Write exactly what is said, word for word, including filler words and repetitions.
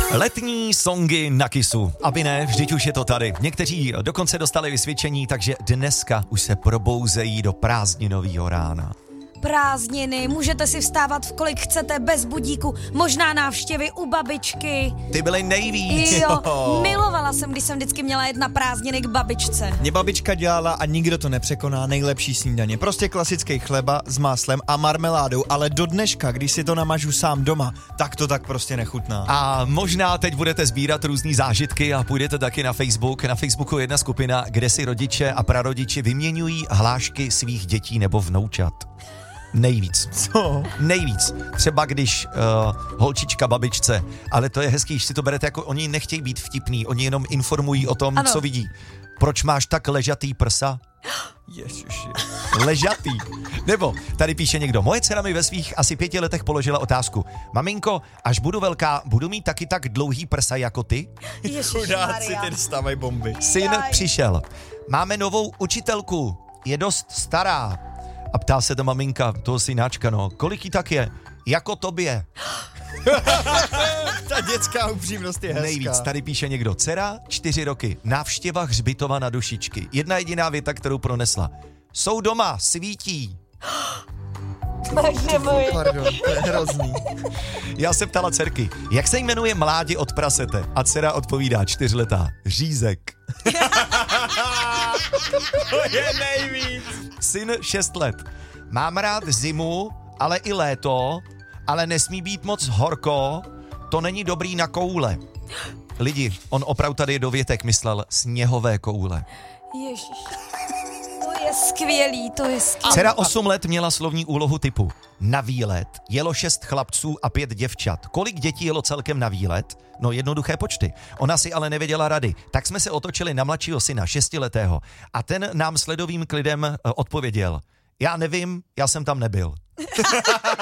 Letní songy na Kissu. Aby ne, vždyť už je to tady. Někteří dokonce dostali vysvědčení, takže dneska už se probouzejí do prázdninového rána. Prázdniny, můžete si vstávat v kolik chcete, bez budíku, možná návštěvy u babičky. Ty byly nejvíc. Jo, milovala jsem, když jsem vždycky měla jet na prázdniny k babičce. Mě babička dělala a nikdo to nepřekoná nejlepší snídaně. Prostě klasický chleba s máslem a marmeládou, ale do dneška, když si to namažu sám doma, tak to tak prostě nechutná. A možná teď budete sbírat různý zážitky a půjdete taky na Facebook. Na Facebooku je jedna skupina, kde si rodiče a prarodiči vyměňují hlášky svých dětí nebo vnoučat. Nejvíc. Co? Nejvíc. Třeba když uh, holčička babičce, ale to je hezký, když si to berete jako, oni nechtějí být vtipný, oni jenom informují o tom, ano. Co vidí. Proč máš tak ležatý prsa? Ježiši. Ležatý. Nebo tady píše někdo, moje dcera mi ve svých asi pěti letech položila otázku. Maminko, až budu velká, budu mít taky tak dlouhý prsa jako ty? Chudáci, ty dostávají bomby. Syn Jaj. přišel. Máme novou učitelku, je dost stará. A ptá se ta maminka toho synáčka, no, kolik jí tak je? Jako tobě. Ta dětská upřímnost je hezká. Nejvíc, tady píše někdo, dcera, čtyři roky, návštěva hřbitova na Dušičky. Jedna jediná věta, kterou pronesla. Jsou doma, svítí. Bože můj. Pardon, to je hrozný. Já se ptala dcerky, jak se jmenuje mládě od prasete? A dcera odpovídá, čtyřletá, Řízek. To je nejvíc. Syn šest let. Mám rád zimu, ale i léto, ale nesmí být moc horko, to není dobrý na koule. Lidi, on opravdu tady do větek myslel sněhové koule. Ježiš. To je skvělý, to je skvělý. Dcera osm let měla slovní úlohu typu na výlet jelo šest chlapců a pět děvčat. Kolik dětí jelo celkem na výlet? No jednoduché počty. Ona si ale nevěděla rady. Tak jsme se otočili na mladšího syna, šestiletého. A ten nám s ledovým klidem odpověděl. Já nevím, já jsem tam nebyl.